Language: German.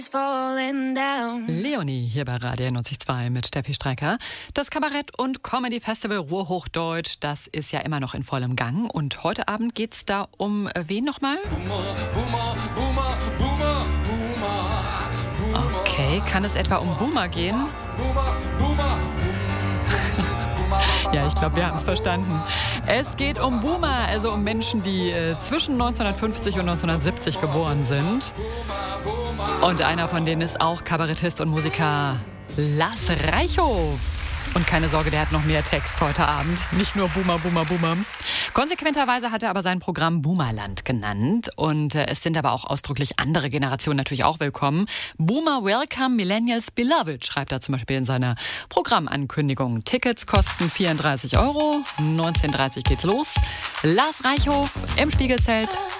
Leonie hier bei Radio 92 mit Steffi Strecker. Das Kabarett- und Comedy-Festival Ruhrhochdeutsch, das ist ja immer noch in vollem Gang. Und heute Abend geht's da um wen nochmal? Okay, kann es etwa um Boomer gehen? Ja, ich glaube, wir haben es verstanden. Es geht um Boomer, also um Menschen, die zwischen 1950 und 1970 geboren sind. Und einer von denen ist auch Kabarettist und Musiker Lars Reichhof. Und keine Sorge, der hat noch mehr Text heute Abend. Nicht nur Boomer, Boomer, Boomer. Konsequenterweise hat er aber sein Programm Boomerland genannt. Und es sind aber auch ausdrücklich andere Generationen natürlich auch willkommen. Boomer Welcome, Millennials Beloved, schreibt er zum Beispiel in seiner Programmankündigung. Tickets kosten 34 €. 19:30 geht's los. Lars Reichhof im Spiegelzelt.